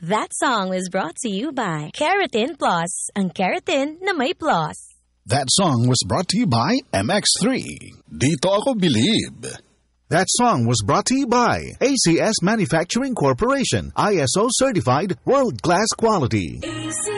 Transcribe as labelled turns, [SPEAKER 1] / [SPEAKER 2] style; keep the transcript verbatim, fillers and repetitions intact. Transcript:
[SPEAKER 1] That song was brought to you by Keratin Plus, ang keratin na may plus.
[SPEAKER 2] That song was brought to you by M X three. Dito ako believe.
[SPEAKER 3] That song was brought to you by A C S Manufacturing Corporation, I S O certified, world-class quality.
[SPEAKER 4] A C